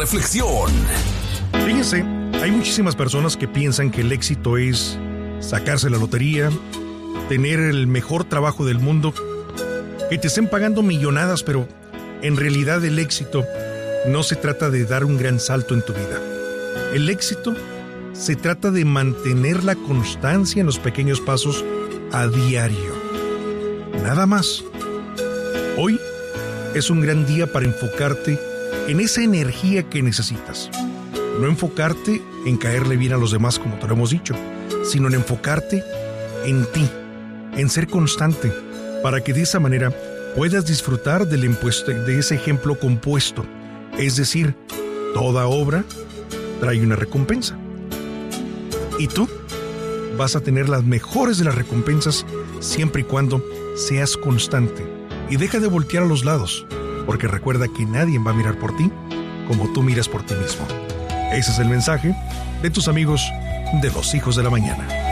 Reflexión. Fíjense, hay muchísimas personas que piensan que el éxito es sacarse la lotería, tener el mejor trabajo del mundo, que te estén pagando millonadas, pero en realidad el éxito no se trata de dar un gran salto en tu vida. El éxito se trata de mantener la constancia en los pequeños pasos a diario. Nada más. Hoy es un gran día para enfocarte en esa energía que necesitas. No enfocarte en caerle bien a los demás, como te lo hemos dicho, sino en enfocarte en ti, en ser constante, para que de esa manera puedas disfrutar de ese ejemplo compuesto. Es decir, toda obra trae una recompensa. Y tú vas a tener las mejores de las recompensas siempre y cuando seas constante. Y deja de voltear a los lados, porque recuerda que nadie va a mirar por ti como tú miras por ti mismo. Ese es el mensaje de tus amigos de Los Hijos de la Mañana.